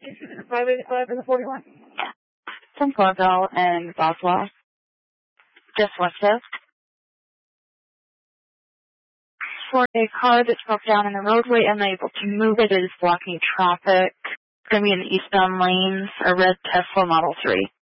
585 for the 41. From Corville and Boswell. Just west of. For a car that's broke down in the roadway, unable to move it, is blocking traffic. It's going to be in the eastbound lanes, a red Tesla Model 3.